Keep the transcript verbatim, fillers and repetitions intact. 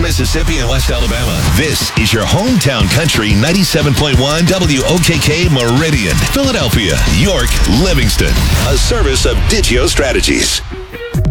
Mississippi and West Alabama. This is your hometown country ninety-seven point one W O K K Meridian, Philadelphia, York, Livingston. A service of Digio Strategies.